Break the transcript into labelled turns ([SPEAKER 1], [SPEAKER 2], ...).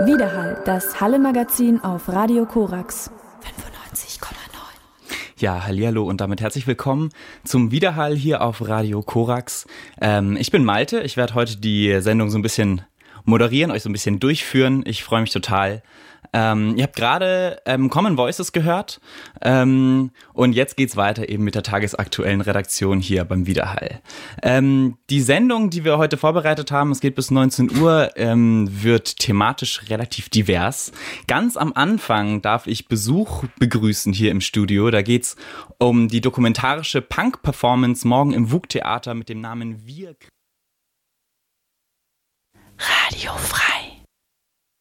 [SPEAKER 1] Widerhall, das Halle-Magazin auf Radio Korax 95,9.
[SPEAKER 2] Ja, hallihallo und damit herzlich willkommen zum Widerhall hier auf Radio Korax. Ich bin Malte, ich werde heute die Sendung so ein bisschen moderieren, euch so ein bisschen durchführen. Ich freue mich total. Ihr habt gerade Common Voices gehört und jetzt geht's weiter eben mit der tagesaktuellen Redaktion hier beim Widerhall. Die Sendung, die wir heute vorbereitet haben, es geht bis 19 Uhr, wird thematisch relativ divers. Ganz am Anfang darf ich Besuch begrüßen hier im Studio. Da geht's um die dokumentarische Punk-Performance morgen im WUK-Theater mit dem Namen Wir.
[SPEAKER 1] Radio frei.